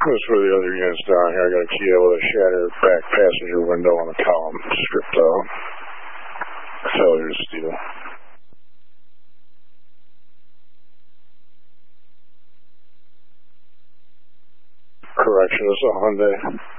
This for the other units down here. I got a Kia with a shattered back passenger window on the column stripped out. Failure to steal. Correction, it's a Hyundai.